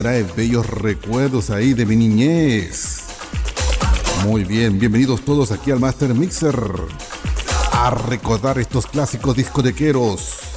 trae bellos recuerdos ahí de mi niñez. Muy bien, bienvenidos todos aquí al Master Mixer a recordar estos clásicos discotequeros.